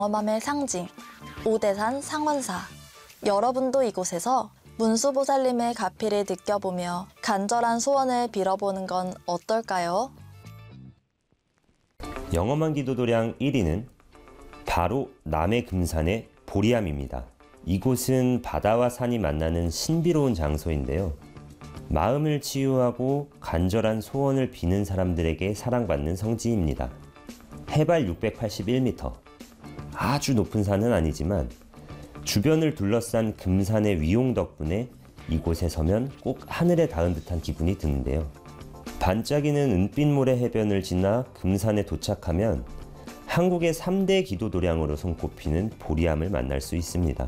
경험함의 상징, 오대산 상원사. 여러분도 이곳에서 문수보살님의 가피를 느껴보며 간절한 소원을 빌어보는 건 어떨까요? 영험한 기도도량 1위는 바로 남해 금산의 보리암입니다. 이곳은 바다와 산이 만나는 신비로운 장소인데요. 마음을 치유하고 간절한 소원을 비는 사람들에게 사랑받는 성지입니다. 해발 681m. 아주 높은 산은 아니지만 주변을 둘러싼 금산의 위용 덕분에 이곳에 서면 꼭 하늘에 닿은 듯한 기분이 드는데요. 반짝이는 은빛 모래 해변을 지나 금산에 도착하면 한국의 3대 기도도량으로 손꼽히는 보리암을 만날 수 있습니다.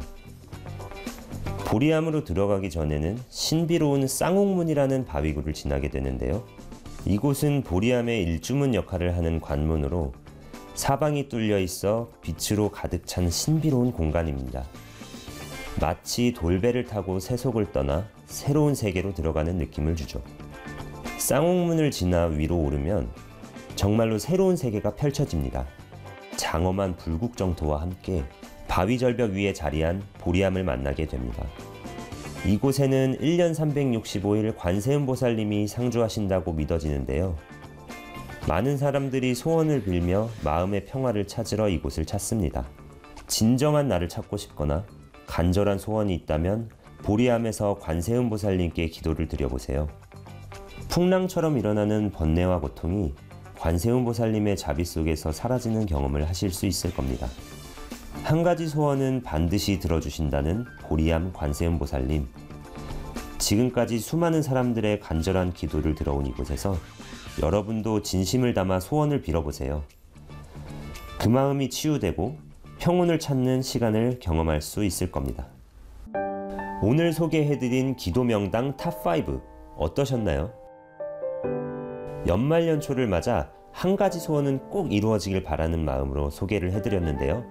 보리암으로 들어가기 전에는 신비로운 쌍옥문이라는 바위굴을 지나게 되는데요. 이곳은 보리암의 일주문 역할을 하는 관문으로 사방이 뚫려 있어 빛으로 가득 찬 신비로운 공간입니다. 마치 돌배를 타고 세속을 떠나 새로운 세계로 들어가는 느낌을 주죠. 쌍옥문을 지나 위로 오르면 정말로 새로운 세계가 펼쳐집니다. 장엄한 불국정토와 함께 바위 절벽 위에 자리한 보리암을 만나게 됩니다. 이곳에는 1년 365일 관세음보살님이 상주하신다고 믿어지는데요. 많은 사람들이 소원을 빌며 마음의 평화를 찾으러 이곳을 찾습니다. 진정한 나를 찾고 싶거나 간절한 소원이 있다면 보리암에서 관세음보살님께 기도를 드려보세요. 풍랑처럼 일어나는 번뇌와 고통이 관세음보살님의 자비 속에서 사라지는 경험을 하실 수 있을 겁니다. 한 가지 소원은 반드시 들어주신다는 보리암 관세음보살님. 지금까지 수많은 사람들의 간절한 기도를 들어온 이곳에서 여러분도 진심을 담아 소원을 빌어보세요. 그 마음이 치유되고 평온을 찾는 시간을 경험할 수 있을 겁니다. 오늘 소개해드린 기도 명당 탑5 어떠셨나요? 연말연초를 맞아 한 가지 소원은 꼭 이루어지길 바라는 마음으로 소개를 해드렸는데요.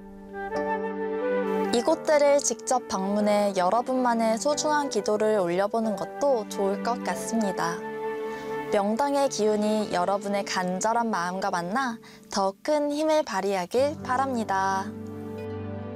이곳들을 직접 방문해 여러분만의 소중한 기도를 올려보는 것도 좋을 것 같습니다. 명당의 기운이 여러분의 간절한 마음과 만나 더 큰 힘을 발휘하길 바랍니다.